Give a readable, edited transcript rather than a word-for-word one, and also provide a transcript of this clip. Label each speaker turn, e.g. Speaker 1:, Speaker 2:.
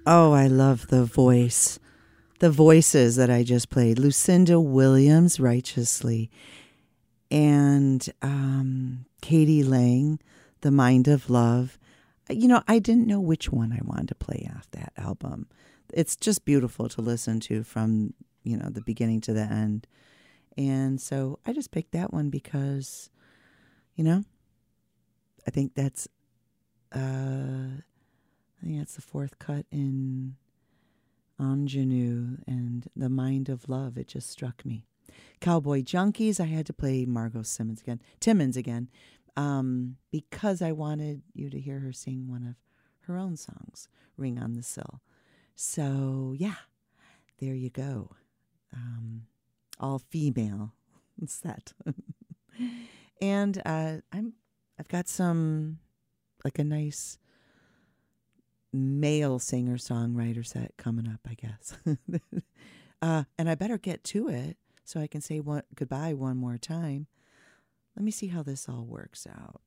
Speaker 1: Oh, I love the voice. The voices that I just played. Lucinda Williams, Righteously. And Katie Lang, The Mind of Love. You know, I didn't know which one I wanted to play off that album. It's just beautiful to listen to from, the beginning to the end. And so I just picked that one because, I think that's the fourth cut in Ingenue, and The Mind of Love. It just struck me. Cowboy Junkies, I had to play Margot Timmons again, because I wanted you to hear her sing one of her own songs, Ring on the Sill. So, yeah, there you go. All female set. And I've got some, like a nice male singer-songwriter set coming up, I guess. And I better get to it so I can say goodbye one more time. Let me see how this all works out.